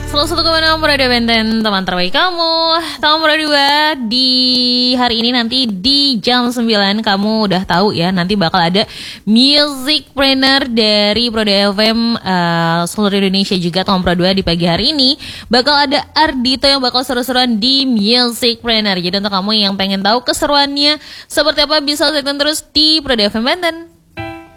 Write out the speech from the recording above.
Salah satu kemenangan Radio Benten, teman terbaik kamu. Tahun Radio 2 di hari ini nanti di jam 9 kamu udah tahu ya, nanti bakal ada Music Planner dari Pro FM seluruh Indonesia juga. Tahun Pro 2 di pagi hari ini bakal ada Ardito yang bakal seru-seruan di Music Planner. Jadi untuk kamu yang pengen tahu keseruannya seperti apa, bisa tonton terus di Pro FM Benten.